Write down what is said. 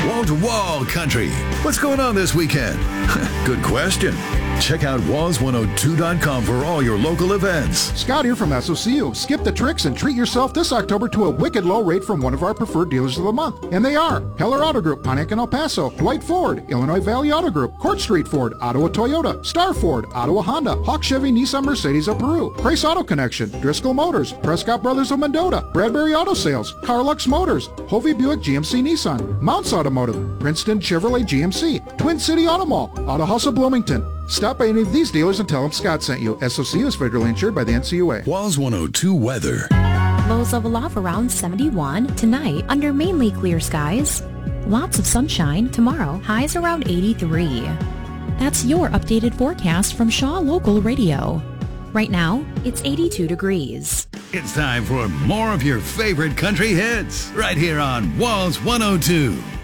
Wall-to-wall country. What's going on this weekend? Good question. Check out walls102.com for all your local events. Scott here from SOCU. Skip the tricks and treat yourself this October to a wicked low rate from one of our preferred dealers of the month. And they are Heller Auto Group, Pontiac and El Paso, Dwight Ford, Illinois Valley Auto Group, Court Street Ford, Ottawa Toyota, Star Ford, Ottawa Honda, Hawk Chevy, Nissan Mercedes of Peru, Price Auto Connection, Driscoll Motors, Prescott Brothers of Mendota, Bradbury Auto Sales, Carlux Motors, Hovey Buick GMC Nissan, Mounts Automotive, Princeton Chevrolet GMC, Twin City Auto Mall, Auto House of Bloomington. Stop by any of these dealers and tell them Scott sent you. SOCU is federally insured by the NCUA. Walls 102 weather. Lows level off around 71 tonight under mainly clear skies. Lots of sunshine tomorrow, highs around 83. That's your updated forecast from Shaw Local Radio. Right now, it's 82 degrees. It's time for more of your favorite country hits right here on Walls 102.